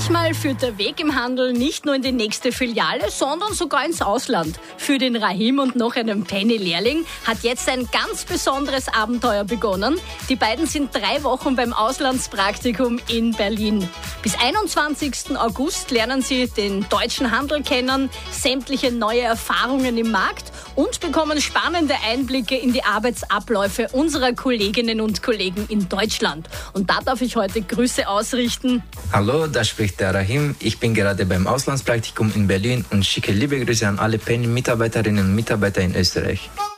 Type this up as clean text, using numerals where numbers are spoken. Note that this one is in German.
Manchmal führt der Weg im Handel nicht nur in die nächste Filiale, sondern sogar ins Ausland. Für den Rahim und noch einen Penny-Lehrling hat jetzt ein ganz besonderes Abenteuer begonnen. Die beiden sind 3 Wochen beim Auslandspraktikum in Berlin. Bis 21. August lernen sie den deutschen Handel kennen, sämtliche neue Erfahrungen im Markt und bekommen spannende Einblicke in die Arbeitsabläufe unserer Kolleginnen und Kollegen in Deutschland. Und da darf ich heute Grüße ausrichten. Hallo, da spricht der Rahim. Ich bin gerade beim Auslandspraktikum in Berlin und schicke liebe Grüße an alle Penny-Mitarbeiterinnen und Mitarbeiter in Österreich.